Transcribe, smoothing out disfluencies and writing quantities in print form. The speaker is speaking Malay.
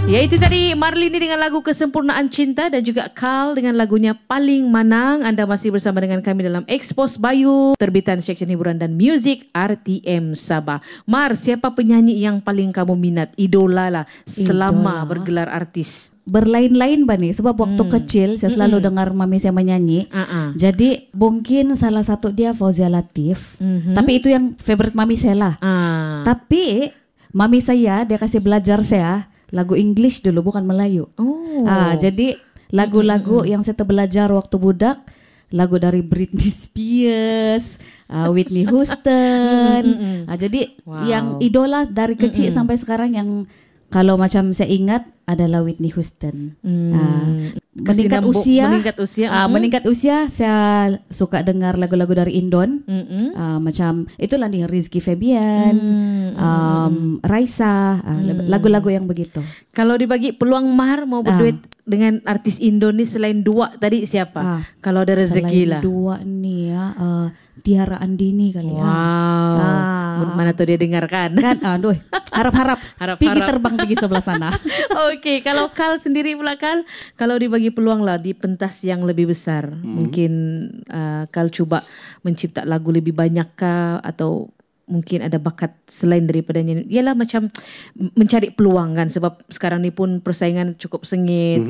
Ya, itu tadi Marlini dengan lagu Kesempurnaan Cinta dan juga Carl dengan lagunya Paling Manang. Anda masih bersama dengan kami dalam Expose Bayu, terbitan Seksyen Hiburan dan Muzik RTM Sabah. Mar, siapa penyanyi yang paling kamu minat, idola lah selama bergelar artis? Berlain-lain Bani, sebab waktu kecil saya selalu dengar mami saya menyanyi. Jadi mungkin salah satu dia Fauzia Latif. Tapi itu yang favorite mami saya lah. Tapi mami saya dia kasih belajar saya lagu English dulu, bukan Melayu. Jadi lagu-lagu yang saya belajar waktu budak, lagu dari Britney Spears, Whitney Houston. Jadi yang idola dari kecil sampai sekarang yang kalau macam saya ingat adalah Whitney Houston. Meningkat usia saya suka dengar lagu-lagu dari Indon. Macam itulah nih Rizky Febian, Raisa, lagu-lagu yang begitu. Kalau dibagi peluang Mar mau berduet dengan artis Indonesia selain dua tadi siapa? Kalau ada rezeki lah. Selain dua nih ya, Tiara Andini kali ya. Mana tuh dia dengarkan? Kan, aduh, harap-harap pergi terbang pergi sebelah sana. Oke, kalau Carl sendiri pula kalau dibagi peluang lah di pentas yang lebih besar, mungkin Carl coba mencipta lagu lebih banyak kah, atau mungkin ada bakat selain daripada nyanyi? Yalah, macam mencari peluang kan, sebab sekarang ni pun persaingan cukup sengit.